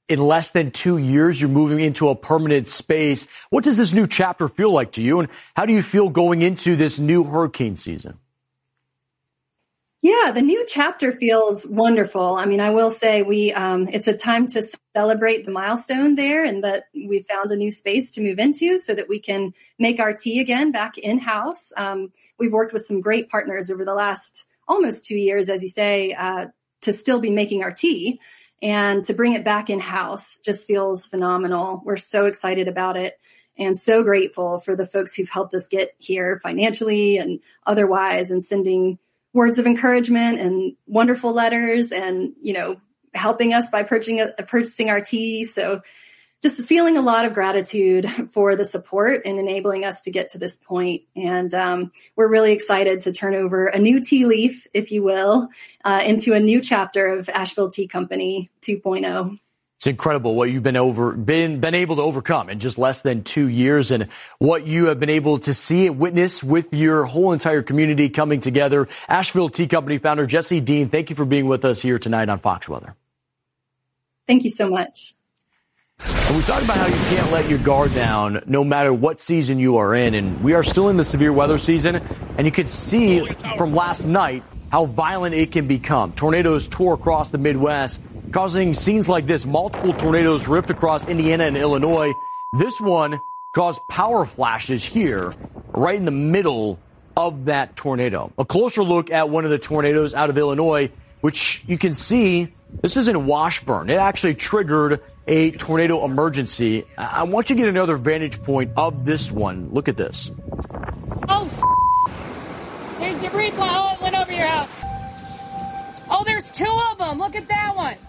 in less than 2 years, you're moving into a permanent space. What does this new chapter feel like to you? And how do you feel going into this new hurricane season? Yeah, the new chapter feels wonderful. I mean, I will say it's a time to celebrate the milestone there and that we found a new space to move into so that we can make our tea again back in-house. We've worked with some great partners over the last almost 2 years, as you say, to still be making our tea, and to bring it back in-house just feels phenomenal. We're so excited about it and so grateful for the folks who've helped us get here financially and otherwise, and sending words of encouragement and wonderful letters and, helping us by purchasing our tea. So just feeling a lot of gratitude for the support and enabling us to get to this point. And we're really excited to turn over a new tea leaf, if you will, into a new chapter of Asheville Tea Company 2.0. It's incredible what you've been able to overcome in just less than 2 years, and what you have been able to see and witness with your whole entire community coming together. Asheville Tea Company founder Jessie Dean, thank you for being with us here tonight on Fox Weather. Thank you so much. And we talked about how you can't let your guard down no matter what season you are in, and we are still in the severe weather season, and you could see from last night how violent it can become. Tornadoes tore across the Midwest, causing scenes like this. Multiple tornadoes ripped across Indiana and Illinois. This one caused power flashes here, right in the middle of that tornado. A closer look at one of the tornadoes out of Illinois, which you can see, this is in Washburn. It actually triggered a tornado emergency. I want you to get another vantage point of this one. Look at this. Oh, there's debris cloud. It went over your house. Oh, there's two of them. Look at that one.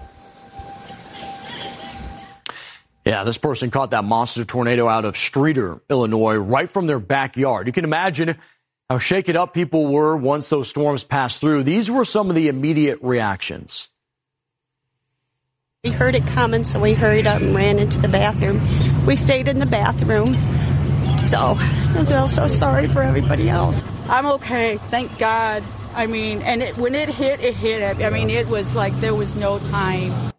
Yeah, this person caught that monster tornado out of Streator, Illinois, right from their backyard. You can imagine how shaken up people were once those storms passed through. These were some of the immediate reactions. We heard it coming, so we hurried up and ran into the bathroom. We stayed in the bathroom. So I feel so sorry for everybody else. I'm okay, thank God. I mean, and when it hit, it hit. I mean, it was like there was no time.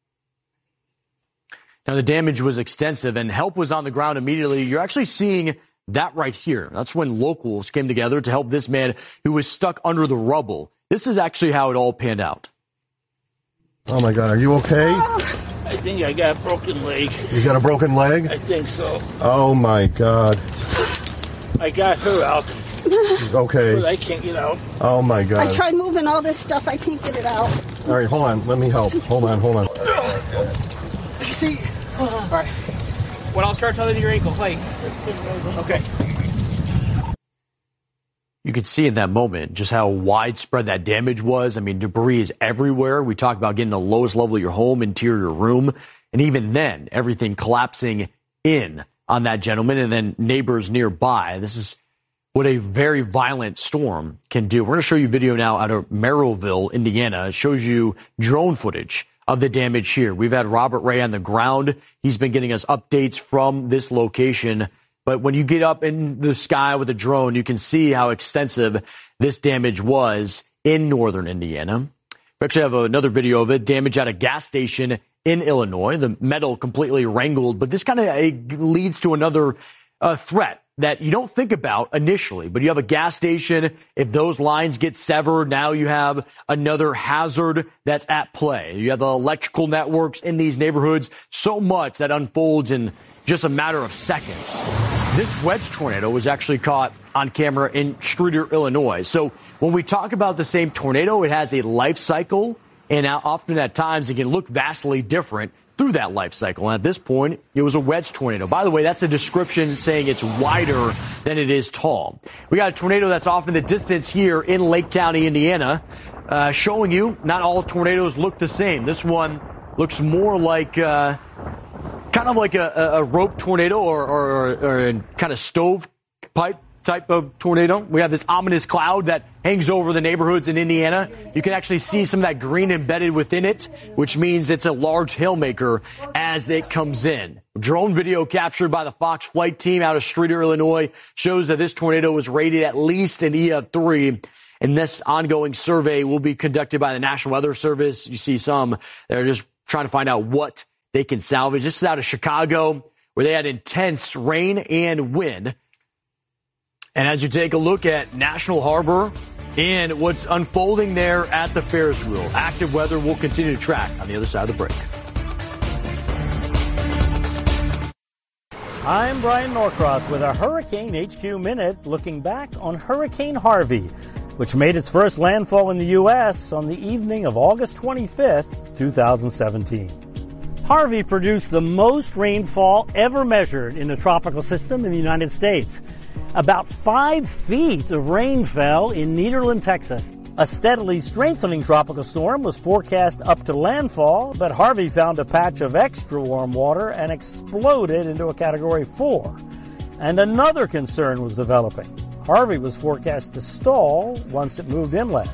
Now, the damage was extensive and help was on the ground immediately. You're actually seeing that right here. That's when locals came together to help this man who was stuck under the rubble. This is actually how it all panned out. Oh, my God. Are you okay? I think I got a broken leg. You got a broken leg? I think so. Oh, my God. I got her out. Okay. But I can't get out. Oh, my God. I tried moving all this stuff. I can't get it out. All right, hold on. Let me help. Hold on. See? All right. When I'll start telling your ankle, like. Okay. You could see in that moment just how widespread that damage was. I mean, debris is everywhere. We talked about getting the lowest level of your home, interior room. And even then, everything collapsing in on that gentleman and then neighbors nearby. This is what a very violent storm can do. We're going to show you video now out of Merrillville, Indiana. It shows you drone footage of the damage here. We've had Robert Ray on the ground. He's been getting us updates from this location. But when you get up in the sky with a drone, you can see how extensive this damage was in northern Indiana. We actually have another video of it. Damage at a gas station in Illinois. The metal completely wrangled. But this kind of leads to another threat that you don't think about initially. But you have a gas station. If those lines get severed, now you have another hazard that's at play. You have the electrical networks in these neighborhoods. So much that unfolds in just a matter of seconds. This wedge tornado was actually caught on camera in Streator, Illinois. So when we talk about the same tornado, it has a life cycle, and often at times it can look vastly different through that life cycle. And at this point, it was a wedge tornado. By the way, that's a description saying it's wider than it is tall. We got a tornado that's off in the distance here in Lake County, Indiana, showing you not all tornadoes look the same. This one looks more like kind of like a rope tornado or a kind of stovepipe type of tornado. We have this ominous cloud that hangs over the neighborhoods in Indiana. You can actually see some of that green embedded within it, which means it's a large hailmaker as it comes in. Drone video captured by the Fox flight team out of Streator, Illinois, shows that this tornado was rated at least an EF3. And this ongoing survey will be conducted by the National Weather Service. You see some that are just trying to find out what they can salvage. This is out of Chicago, where they had intense rain and wind. And as you take a look at National Harbor and what's unfolding there at the Ferris wheel, active weather we'll continue to track on the other side of the break. I'm Brian Norcross with a Hurricane HQ Minute, looking back on Hurricane Harvey, which made its first landfall in the U.S. on the evening of August 25th, 2017. Harvey produced the most rainfall ever measured in a tropical system in the United States. About 5 feet of rain fell in Nederland, Texas. A steadily strengthening tropical storm was forecast up to landfall, but Harvey found a patch of extra warm water and exploded into a Category 4. And another concern was developing. Harvey was forecast to stall once it moved inland.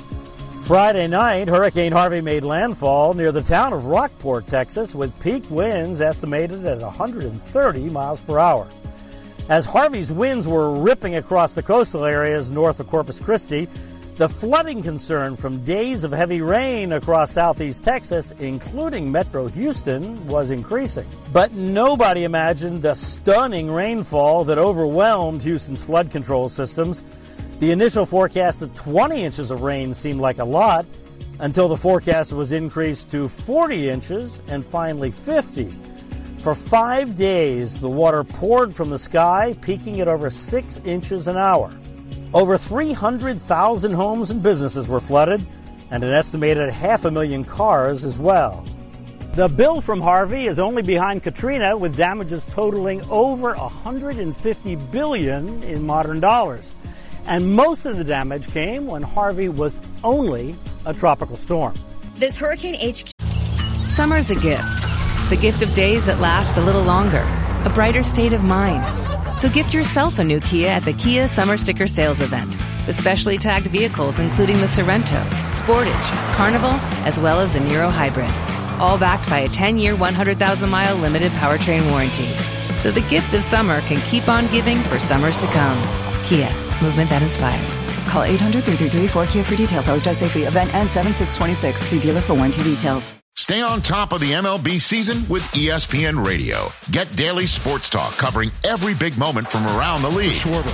Friday night, Hurricane Harvey made landfall near the town of Rockport, Texas, with peak winds estimated at 130 miles per hour. As Harvey's winds were ripping across the coastal areas north of Corpus Christi, the flooding concern from days of heavy rain across southeast Texas, including Metro Houston, was increasing. But nobody imagined the stunning rainfall that overwhelmed Houston's flood control systems. The initial forecast of 20 inches of rain seemed like a lot, until the forecast was increased to 40 inches and finally 50. For 5 days, the water poured from the sky, peaking at over 6 inches an hour. Over 300,000 homes and businesses were flooded, and an estimated 500,000 cars as well. The bill from Harvey is only behind Katrina, with damages totaling over $150 billion in modern dollars. And most of the damage came when Harvey was only a tropical storm. This Hurricane HQ. Summer's a gift. The gift of days that last a little longer. A brighter state of mind. So gift yourself a new Kia at the Kia Summer Sticker Sales Event. With specially tagged vehicles including the Sorento, Sportage, Carnival, as well as the Niro Hybrid. All backed by a 10-year, 100,000-mile limited powertrain warranty. So the gift of summer can keep on giving for summers to come. Kia, movement that inspires. Call 800-333-4KIA for details. Always drive safely. Event ends 7/6/26. See dealer for warranty details. Stay on top of the MLB season with ESPN Radio. Get daily sports talk covering every big moment from around the league. Schwarber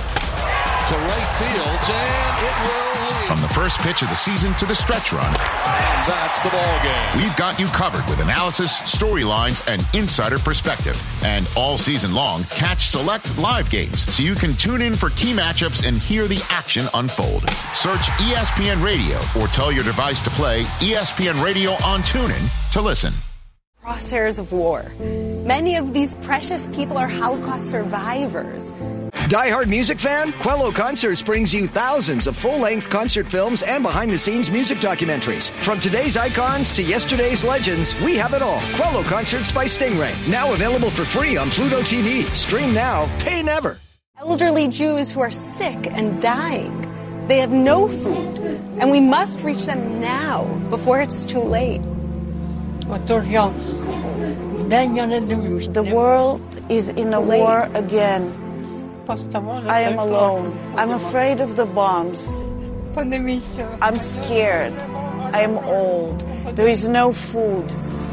to right field, and it will leave. From the first pitch of the season to the stretch run. And that's the ball game. We've got you covered with analysis, storylines, and insider perspective. And all season long, catch select live games so you can tune in for key matchups and hear the action unfold. Search ESPN Radio or tell your device to play ESPN Radio on TuneIn to listen. Crosshairs of war. Many of these precious people are Holocaust survivors. Die-hard music fan? Quello Concerts brings you thousands of full-length concert films and behind-the-scenes music documentaries. From today's icons to yesterday's legends, we have it all. Quello Concerts by Stingray. Now available for free on Pluto TV. Stream now, pay never. Elderly Jews who are sick and dying. They have no food, and we must reach them now before it's too late. The world is in a war again. I am alone. I'm afraid of the bombs. I'm scared. I am old. There is no food.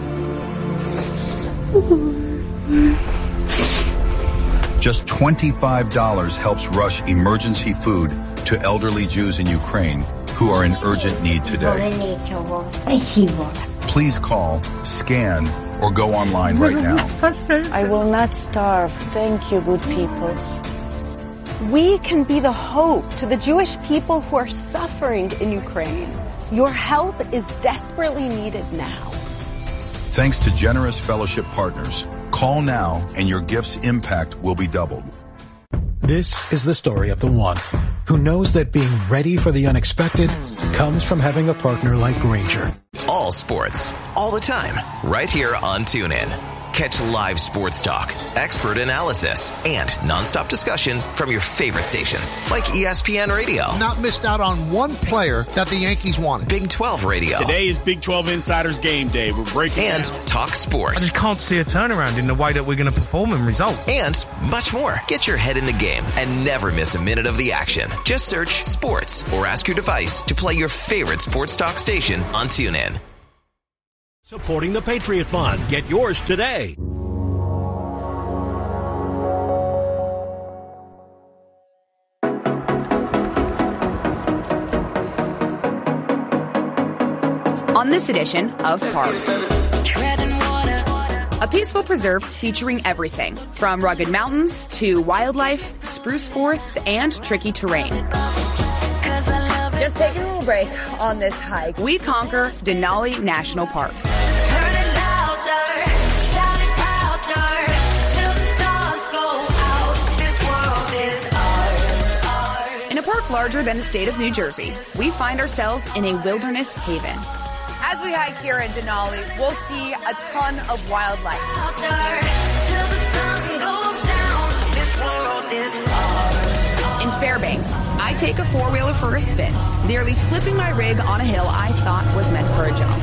Just $25 helps rush emergency food to elderly Jews in Ukraine who are in urgent need today. Please call, scan, or go online right now. I will not starve. Thank you, good people. We can be the hope to the Jewish people who are suffering in Ukraine. Your help is desperately needed now. Thanks to generous fellowship partners. Call now and your gift's impact will be doubled. This is the story of the one who knows that being ready for the unexpected comes from having a partner like Grainger. All sports, all the time, right here on TuneIn. Catch live sports talk, expert analysis, and nonstop discussion from your favorite stations, like ESPN Radio. Not missed out on one player that the Yankees wanted. Big 12 Radio. Today is Big 12 Insiders Game Day. We're breaking and down. Talk sports. I just can't see a turnaround in the way that we're going to perform in results. And much more. Get your head in the game and never miss a minute of the action. Just search sports or ask your device to play your favorite sports talk station on TuneIn. Supporting the Patriot Fund. Get yours today. On this edition of Parked. A peaceful preserve featuring everything from rugged mountains to wildlife, spruce forests, and tricky terrain. Just taking a little break on this hike. We conquer Denali National Park. In a park larger than the state of New Jersey, we find ourselves in a wilderness haven. As we hike here in Denali, we'll see a ton of wildlife. In Fairbanks, I take a four-wheeler for a spin, nearly flipping my rig on a hill I thought was meant for a jump.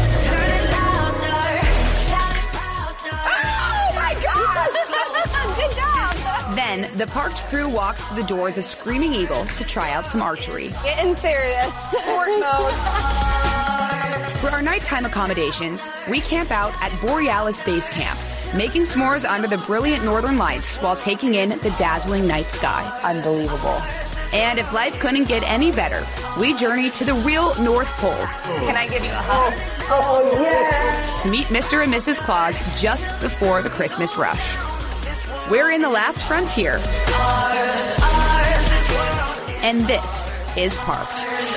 Oh my gosh! Good job! Then, the parked crew walks through the doors of Screaming Eagle to try out some archery. Getting serious. Sport mode. For our nighttime accommodations, we camp out at Borealis Base Camp, making s'mores under the brilliant northern lights while taking in the dazzling night sky. Unbelievable. And if life couldn't get any better, we journey to the real North Pole. Can I give you a hug? Oh, yeah. To meet Mr. and Mrs. Claus just before the Christmas rush. We're in the last frontier. And this is Parked.